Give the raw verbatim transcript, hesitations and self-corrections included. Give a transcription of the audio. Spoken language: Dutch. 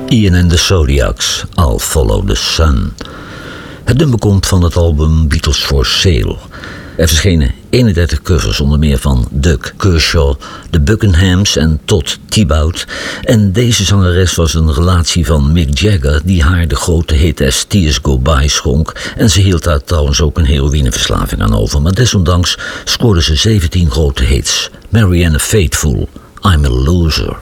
Ian and the Zodiacs, I'll Follow the Sun. Het nummer komt van het album Beatles for Sale. Er verschenen eenendertig covers, onder meer van Doug Kershaw, de Buckenhams en Todd Thibaut. En deze zangeres was een relatie van Mick Jagger, die haar de grote hit As Tears Go By schonk. En ze hield daar trouwens ook een heroïneverslaving aan over. Maar desondanks scoorde ze zeventien grote hits. Marianne Faithfull, I'm a Loser.